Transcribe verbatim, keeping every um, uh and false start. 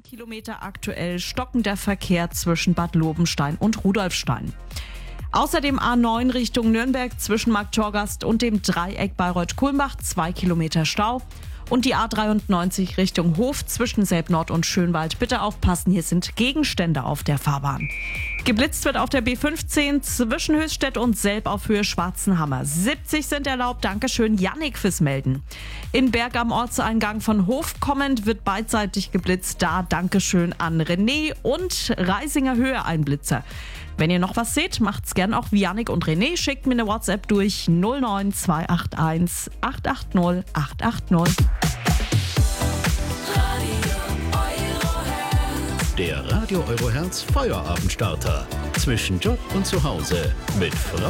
Kilometer aktuell stockender Verkehr zwischen Bad Lobenstein und Rudolfstein. Außerdem A neun Richtung Nürnberg zwischen Marktorgast und dem Dreieck Bayreuth-Kulmbach, zwei Kilometer Stau. Und die A dreiundneunzig Richtung Hof zwischen Selb-Nord und Schönwald. Bitte aufpassen, hier sind Gegenstände auf der Fahrbahn. Geblitzt wird auf der B fünfzehn zwischen Höchstädt und Selb auf Höhe Schwarzenhammer. siebzig sind erlaubt. Dankeschön, Jannik, fürs Melden. In Berg am Ortseingang von Hof kommend wird beidseitig geblitzt. Da Dankeschön an René und Reisinger Höhe ein Blitzer. Wenn ihr noch was seht, macht's gern auch wie Jannik und René. Schickt mir eine WhatsApp durch null neun zwei acht eins acht acht null acht acht null. Der Radio Euro Herz Feierabenstarter. Zwischen Job und Zuhause mit Frau